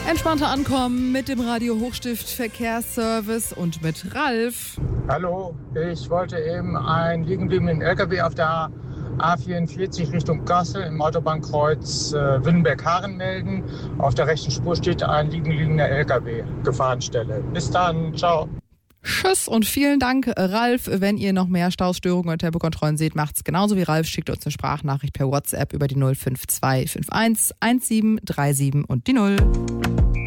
Entspannter ankommen mit dem Radio Hochstift Verkehrsservice und mit Ralf. Hallo, ich wollte eben einen liegengebliebenen LKW auf der A44 Richtung Kassel im Autobahnkreuz Wünnenberg-Haaren melden. Auf der rechten Spur steht ein liegenliegender LKW, Gefahrenstelle. Bis dann, ciao. Tschüss und vielen Dank, Ralf. Wenn ihr noch mehr Staustörungen und Tempokontrollen seht, macht's genauso wie Ralf. Schickt uns eine Sprachnachricht per WhatsApp über die 05251 1737 und die 0.